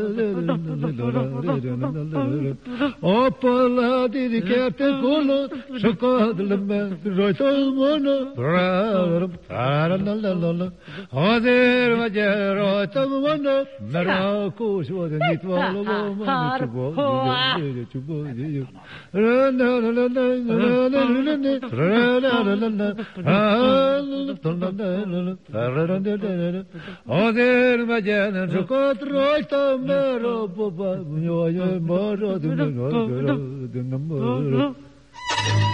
Opala di kerte kulo şokadlım roytamona hazer vajer roytamona meraku şoda nitvalı hazer vajer şokat roytamera baba yo moro